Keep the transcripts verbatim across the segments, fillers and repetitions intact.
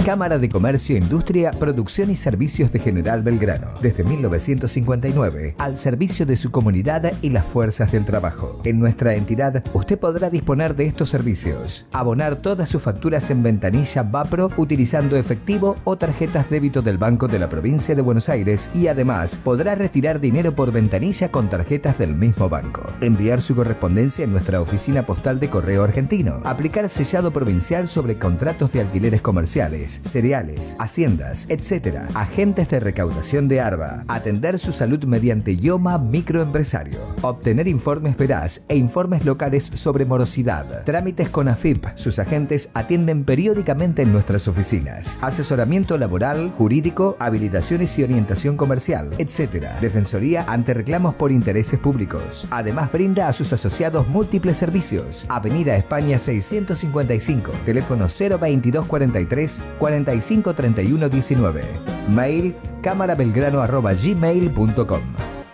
Cámara de Comercio, Industria, Producción y Servicios de General Belgrano. Desde mil novecientos cincuenta y nueve, al servicio de su comunidad y las fuerzas del trabajo. En nuestra entidad, usted podrá disponer de estos servicios. Abonar todas sus facturas en ventanilla Vapro utilizando efectivo o tarjetas débito del Banco de la Provincia de Buenos Aires y además podrá retirar dinero por ventanilla con tarjetas del mismo banco. Enviar su correspondencia en nuestra oficina postal de Correo Argentino. Aplicar sellado provincial sobre contratos de alquileres comerciales, cereales, haciendas, etcétera. Agentes de recaudación de ARBA. Atender su salud mediante IOMA Microempresario. Obtener informes veraz e informes locales sobre morosidad. Trámites con AFIP. Sus agentes atienden periódicamente en nuestras oficinas. Asesoramiento laboral, jurídico, habilitaciones y orientación comercial, etcétera. Defensoría ante reclamos por intereses públicos. Además brinda a sus asociados múltiples servicios. Avenida España seiscientos cincuenta y cinco. Teléfono cero veintidós cuarenta y tres cuarenta y cinco treinta y uno diecinueve. Mail cámarabelgrano arroba gmail punto com.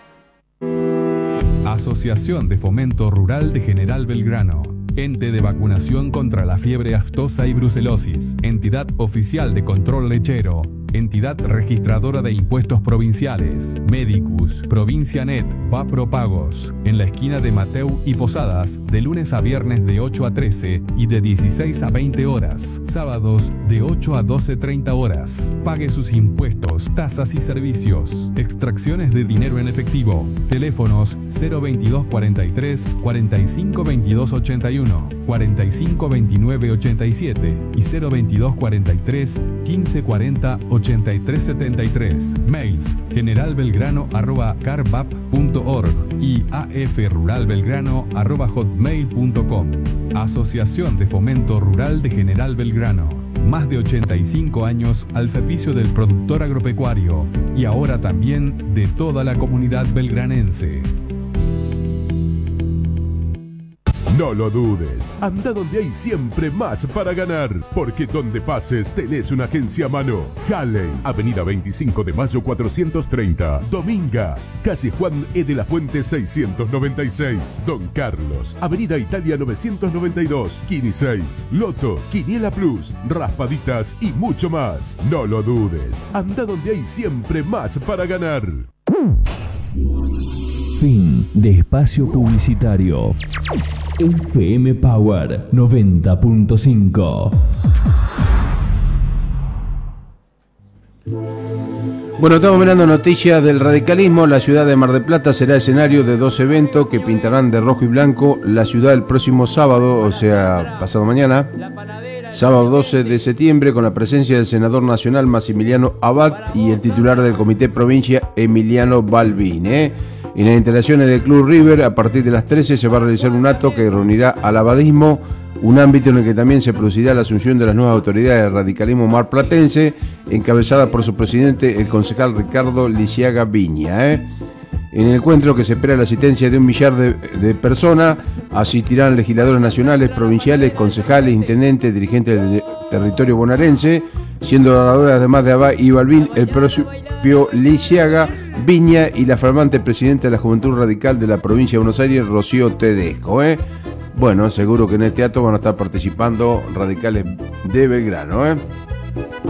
Asociación de Fomento Rural de General Belgrano. Ente de vacunación contra la fiebre aftosa y brucelosis. Entidad oficial de control lechero. Entidad registradora de impuestos provinciales. Medicus. Provincia Net. Vapro Pagos. En la esquina de Mateu y Posadas. De lunes a viernes de ocho a trece y de dieciséis a veinte horas. Sábados de ocho a doce treinta horas. Pague sus impuestos, tasas y servicios. Extracciones de dinero en efectivo. Teléfonos cero veintidós cuarenta y tres cuarenta y cinco veintidós ochenta y uno, cuarenta y cinco veintinueve ochenta y siete y cero veintidós cuarenta y tres quince cuarenta ochenta y tres setenta y tres. Mails generalbelgrano arroba carbap punto org y afruralbelgrano arroba hotmail punto com. Asociación de Fomento Rural de General Belgrano. Más de ochenta y cinco años al servicio del productor agropecuario y ahora también de toda la comunidad belgranense. No lo dudes, anda donde hay siempre más para ganar, porque donde pases tenés una agencia a mano. Halley, Avenida veinticinco de Mayo cuatrocientos treinta, Dominga, calle Juan E. de la Fuente seiscientos noventa y seis, Don Carlos, Avenida Italia novecientos noventa y dos, Kini seis, Loto, Quiniela Plus, Raspaditas y mucho más. No lo dudes, anda donde hay siempre más para ganar. Fin de espacio publicitario. F M Power noventa punto cinco. Bueno, estamos mirando noticias del radicalismo. La ciudad de Mar del Plata será escenario de dos eventos que pintarán de rojo y blanco la ciudad el próximo sábado, o sea, pasado mañana, sábado doce de septiembre, con la presencia del senador nacional Massimiliano Abad y el titular del Comité Provincia Emiliano Balbín, ¿eh? En las instalaciones del Club River, a partir de las trece, se va a realizar un acto que reunirá al abadismo, un ámbito en el que también se producirá la asunción de las nuevas autoridades del radicalismo marplatense, encabezada por su presidente, el concejal Ricardo Lisiaga Viña. ¿eh? En el encuentro, que se espera la asistencia de un millar de, de personas, asistirán legisladores nacionales, provinciales, concejales, intendentes, dirigentes del territorio bonaerense, siendo oradores además de Abad y Balbín, el propio Lisiaga Viña y la flamante presidenta de la Juventud Radical de la provincia de Buenos Aires, Rocío Tedesco. ¿eh? Bueno, seguro que en este acto van a estar participando radicales de Belgrano. ¿eh?